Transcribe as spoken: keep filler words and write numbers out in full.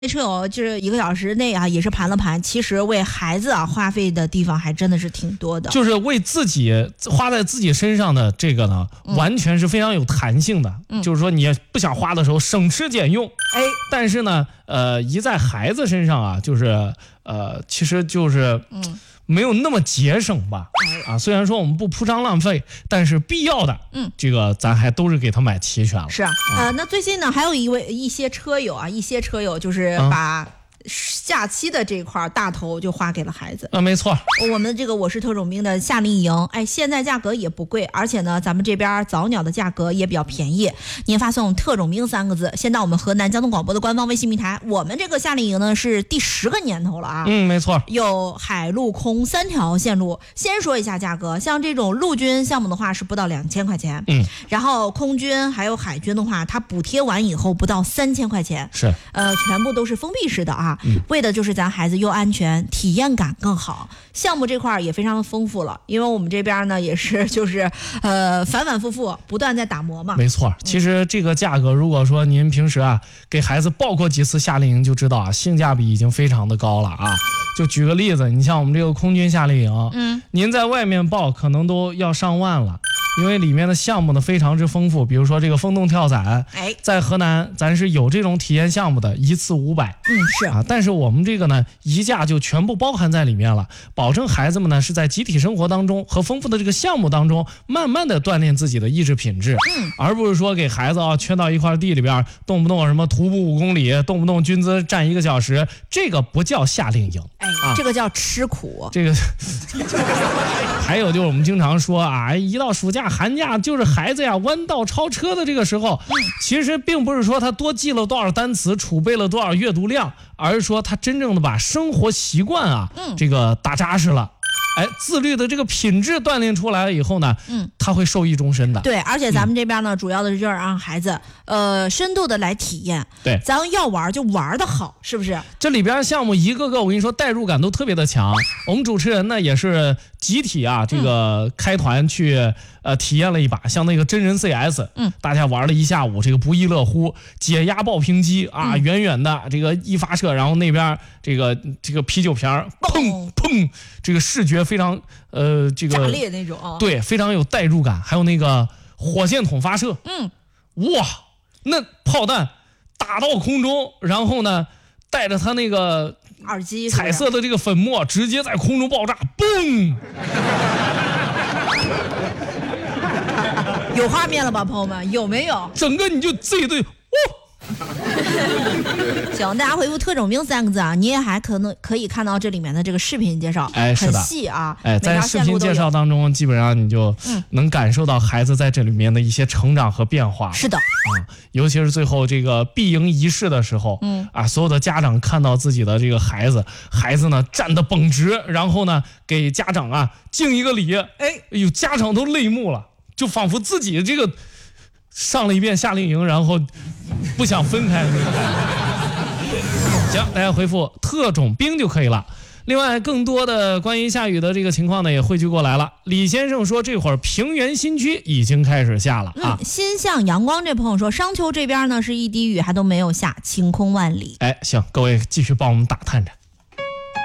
那车友就是一个小时内啊，也是盘了盘，其实为孩子啊花费的地方还真的是挺多的。 就是为自己花在自己身上的这个呢，嗯、完全是非常有弹性的。嗯、就是说你不想花的时候省吃俭用，哎，但是呢，呃，一在孩子身上啊，就是呃，其实就是嗯。没有那么节省吧，啊，虽然说我们不铺张浪费，但是必要的，嗯，这个咱还都是给他买齐全了。 是啊，嗯、呃，那最近呢，还有一位一些车友啊，一些车友就是把假期的这块大头就花给了孩子。 啊，没错， 我们这个我是特种兵的夏令营，哎，现在价格也不贵，而且呢，咱们这边早鸟的价格也比较便宜。您发送特种兵三个字，先到我们河南交通广播的官方微信平台。我们这个夏令营呢是第十个年头了啊， 嗯，没错， 有海陆空三条线路。先说一下价格，像这种陆军项目的话是不到两千块钱，嗯，然后空军还有海军的话，它补贴完以后不到三千块钱， 是， 呃，全部都是封闭式的啊。嗯、为的就是咱孩子又安全，体验感更好。项目这块也非常的丰富了，因为我们这边呢也是就是呃反反复复不断在打磨嘛。 没错，其实这个价格，如果说您平时啊给孩子报过几次夏令营，就知道啊性价比已经非常的高了啊。就举个例子，你像我们这个空军夏令营，嗯，您在外面报可能都要上万了。因为里面的项目呢非常之丰富，比如说这个风洞跳伞，哎，在河南咱是有这种体验项目的，一次五百， 嗯是啊，但是我们这个呢一价就全部包含在里面了，保证孩子们呢是在集体生活当中和丰富的这个项目当中，慢慢的锻炼自己的意志品质，嗯，而不是说给孩子啊圈到一块地里边，动不动什么徒步五公里，动不动军姿站一个小时，这个不叫夏令营， 哎，啊、这个叫吃苦， 这个。还有就是我们经常说啊，一到暑假寒假就是孩子呀弯道超车的这个时候，嗯、其实并不是说他多记了多少单词，储备了多少阅读量，而是说他真正的把生活习惯啊，嗯、这个打扎实了。哎，自律的这个品质锻炼出来了以后呢，嗯，他会受益终身的。 对，而且咱们这边呢，嗯、主要的是就是让孩子呃深度的来体验。 对， 咱们要玩就玩的好，是不是？ 这里边项目一个个，我跟你说，代入感都特别的强。我们主持人呢也是集体啊，这个开团去、嗯、呃体验了一把，像那个真人 C S， 嗯，大家玩了一下午，这个不亦乐乎。解压爆屏机啊，嗯、远远的这个一发射，然后那边这个这个啤酒瓶砰砰，这个视觉。非常呃，这个炸裂那种啊， 对，非常有代入感。还有那个火箭筒发射，嗯，哇，那炮弹打到空中，然后呢，带着它那个耳机彩色的这个粉末，直接在空中爆炸，嘣！ 有画面了吧，朋友们？有没有？ 整个你就这一对，哇！ 行，大家回复特种兵三个字啊，你也还可能可以看到这里面的这个视频介绍， 哎，是的， 很细啊， 哎，在视频介绍当中，基本上你就能感受到孩子在这里面的一些成长和变化。 是的， 啊，尤其是最后这个闭营仪式的时候，嗯，啊，所有的家长看到自己的这个孩子，孩子呢站得绷直，然后呢给家长啊敬一个礼，哎，哎呦，家长都泪目了，就仿佛自己这个上了一遍夏令营，然后不想分开。行，大家回复特种兵就可以了。另外，更多的关于下雨的这个情况呢，也汇聚过来了。李先生说，这会儿平原新区已经开始下了啊。 嗯、心向阳光这朋友说，商丘这边呢是一滴雨还都没有下，晴空万里。 哎，行，各位继续帮我们打探着。